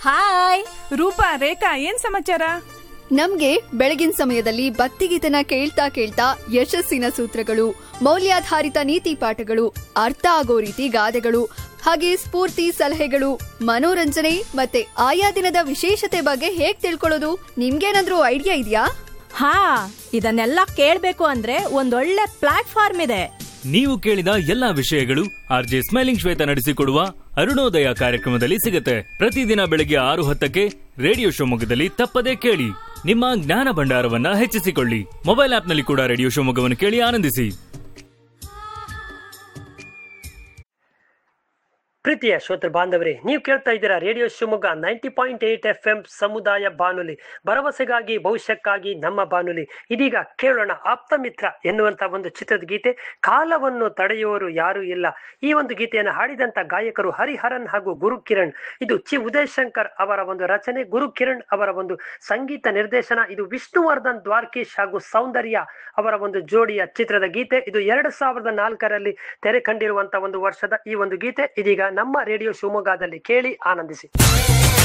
Hi Roopa ರೇಖಾ ಏನ್ ಸಮಾಚಾರ? ನಮ್ಗೆ ಬೆಳಗಿನ ಸಮಯದಲ್ಲಿ ಭಕ್ತಿಗೀತನ ಕೇಳ್ತಾ ಕೇಳ್ತಾ ಯಶಸ್ಸಿನ ಸೂತ್ರಗಳು, ಮೌಲ್ಯಾಧಾರಿತ ನೀತಿ ಪಾಠಗಳು, ಅರ್ಥ ಆಗೋ ರೀತಿ ಗಾದೆಗಳು, ಹಾಗೆ ಸ್ಫೂರ್ತಿ ಸಲಹೆಗಳು, ಮನೋರಂಜನೆ ಮತ್ತೆ ಆಯಾ ದಿನದ ವಿಶೇಷತೆ ಬಗ್ಗೆ ಹೇಗ್ ತಿಳ್ಕೊಳ್ಳೋದು? ನಿಮ್ಗೇನಾದ್ರೂ ಐಡಿಯಾ ಇದೆಯಾ? ಹಾ, ಇದನ್ನೆಲ್ಲ ಕೇಳ್ಬೇಕು ಅಂದ್ರೆ ಒಂದೊಳ್ಳೆ ಪ್ಲಾಟ್ಫಾರ್ಮ್ ಇದೆ. ನೀವು ಕೇಳಿದ ಎಲ್ಲಾ ವಿಷಯಗಳು ಆರ್ಜೆ ಸ್ಮೈಲಿಂಗ್ ಶ್ವೇತ ನಡೆಸಿಕೊಡುವ ಅರುಣೋದಯ ಕಾರ್ಯಕ್ರಮದಲ್ಲಿ ಸಿಗುತ್ತೆ. ಪ್ರತಿದಿನ ಬೆಳಗ್ಗೆ 6:10ಕ್ಕೆ ರೇಡಿಯೋ ಶಿವಮೊಗ್ಗದಲ್ಲಿ ತಪ್ಪದೇ ಕೇಳಿ. ನಿಮ್ಮ ಜ್ಞಾನ ಭಂಡಾರವನ್ನ ಹೆಚ್ಚಿಸಿಕೊಳ್ಳಿ. ಮೊಬೈಲ್ ಆಪ್ನಲ್ಲಿ ಕೂಡ ರೇಡಿಯೋ ಶಿವಮೊಗ್ಗವನ್ನು ಕೇಳಿ ಆನಂದಿಸಿ. ಪ್ರೀತಿಯ ಶ್ರೋತೃ ಬಾಂಧವರೇ, ನೀವು ಕೇಳ್ತಾ ಇದ್ದೀರಾ ರೇಡಿಯೋ ಶಿವಮೊಗ್ಗ 90.8 FM ಸಮುದಾಯ ಬಾನುಲಿ, ಭರವಸೆಗಾಗಿ ಭವಿಷ್ಯಕ್ಕಾಗಿ ನಮ್ಮ ಬಾನುಲಿ. ಇದೀಗ ಕೇಳೋಣ ಆಪ್ತ ಮಿತ್ರ ಎನ್ನುವಂತ ಒಂದು ಚಿತ್ರದ ಗೀತೆ, ಕಾಲವನ್ನು ತಡೆಯುವವರು ಯಾರು ಇಲ್ಲ. ಈ ಒಂದು ಗೀತೆಯನ್ನು ಹಾಡಿದಂತ ಗಾಯಕರು ಹರಿಹರನ್ ಹಾಗೂ ಗುರುಕಿರಣ್. ಇದು ಚಿ ಉದಯ್ ಶಂಕರ್ ಅವರ ಒಂದು ರಚನೆ, ಗುರುಕಿರಣ್ ಅವರ ಒಂದು ಸಂಗೀತ ನಿರ್ದೇಶನ. ಇದು ವಿಷ್ಣುವರ್ಧನ್ ದ್ವಾರ್ಕೀಶ್ ಹಾಗೂ ಸೌಂದರ್ಯ ಅವರ ಒಂದು ಜೋಡಿಯ ಚಿತ್ರದ ಗೀತೆ. ಇದು 2004ರಲ್ಲಿ ತೆರೆ ಕಂಡಿರುವಂತಹ ಒಂದು ವರ್ಷದ ಈ ಒಂದು ಗೀತೆ ಇದೀಗ ನಮ್ಮ ರೇಡಿಯೋ ಶಿವಮೊಗ್ಗದಲ್ಲಿ ಕೇಳಿ ಆನಂದಿಸಿ.